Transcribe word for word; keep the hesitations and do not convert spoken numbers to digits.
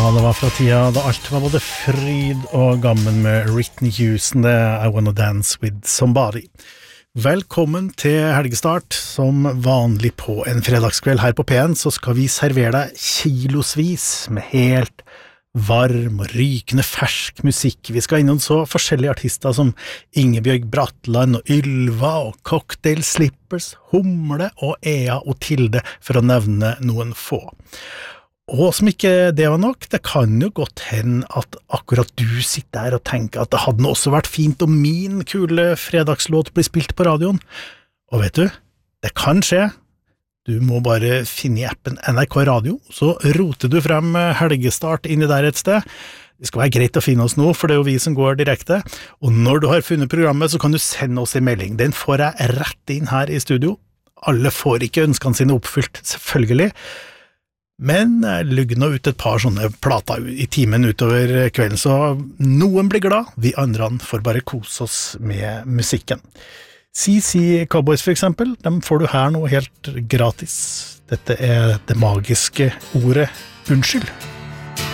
det var fra tida da alt var både fryd og gammen med Whitney Houston, det I Wanna Dance With Somebody. Velkommen til helgestart. Som vanlig på en fredagskveld her på P en, så skal vi servere deg kilosvis med helt varm og rykende fersk musikk. Vi skal innom så forskjellige artister som Ingebjørg Bratland og Ylva og Cocktail Slippers, Humle og Ea og Tilde, for å nevne noen få. Og som ikke det var nok, det kan jo godt hende at akkurat du sitter der og tenker at det hadde også vært fint om min kule fredagslåt blir spilt på radioen. Og vet du, det kan skje. Du må bare finne i appen N R K Radio, så roter du frem helgestart inni der et sted. Det skal være greit å finne oss nå, for det er jo vi som går direkte. Og når du har funnet programmet, så kan du sende oss en melding. Den får jeg rett inn her i studio. Alle får ikke ønskene sine oppfylt, selvfølgelig. Men lugg nå ut et par sånne plater i timen utover kvelden, så noen blir glad, vi andre får bare kose oss med musikken. C C Cowboys for eksempel, dem får du her nå helt gratis. Dette er det magiske ordet unnskyld.